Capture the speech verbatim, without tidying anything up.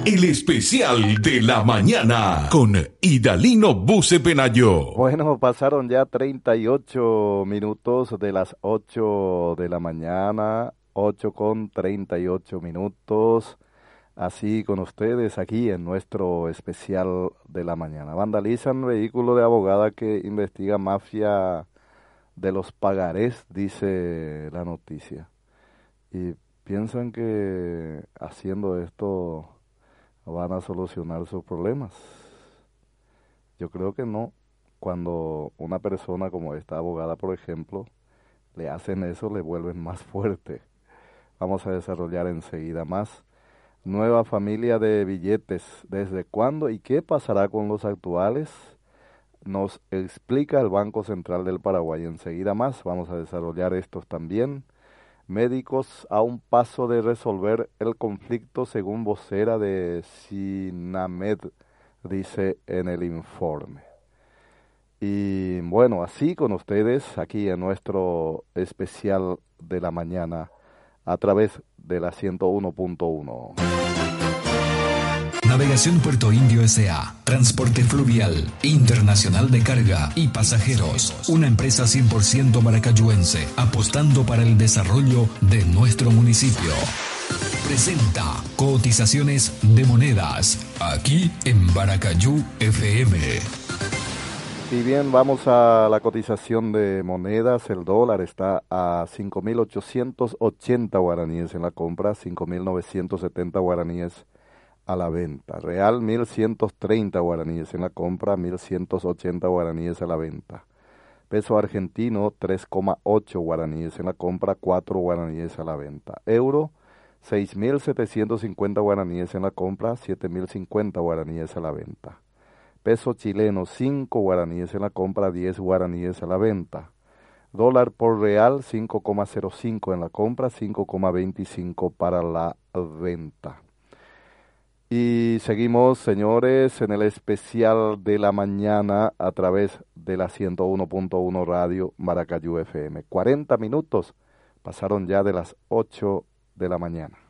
El especial de la mañana con Idalino Buce Penayo. Bueno, pasaron ya treinta y ocho minutos de las ocho de la mañana, ocho con treinta y ocho minutos, así con ustedes aquí en nuestro especial de la mañana. Vandalizan vehículo de abogada que investiga mafia de los pagarés, dice la noticia. Y piensan que haciendo esto van a solucionar sus problemas. Yo creo que no. Cuando una persona como esta abogada, por ejemplo, le hacen eso, le vuelven más fuerte. Vamos a desarrollar enseguida más. Nueva familia de billetes. ¿Desde cuándo y qué pasará con los actuales? Nos explica el Banco Central del Paraguay. Enseguida más. Vamos a desarrollar estos también. Médicos a un paso de resolver el conflicto según vocera de SINAMED, dice en el informe. Y bueno, así con ustedes aquí en nuestro especial de la mañana a través de la ciento uno punto uno. Navegación Puerto Indio S A Transporte Fluvial Internacional de Carga y Pasajeros. Una empresa cien por ciento maracayuense, apostando para el desarrollo de nuestro municipio. Presenta cotizaciones de monedas, aquí en Baracayú F M. Y bien, vamos a la cotización de monedas. El dólar está a cinco mil ochocientos ochenta guaraníes en la compra, cinco mil novecientos setenta guaraníes a la venta. Real, mil ciento treinta guaraníes en la compra, mil ciento ochenta guaraníes a la venta. Peso argentino, tres coma ocho guaraníes en la compra, cuatro guaraníes a la venta. Euro, seis mil setecientos cincuenta guaraníes en la compra, siete mil cincuenta guaraníes a la venta. Peso chileno, cinco guaraníes en la compra, diez guaraníes a la venta. Dólar por real, cinco coma cero cinco en la compra, cinco coma veinticinco para la venta. Y seguimos, señores, en el especial de la mañana a través de la ciento uno punto uno Radio Maracayú F M. cuarenta minutos pasaron ya de las ocho de la mañana.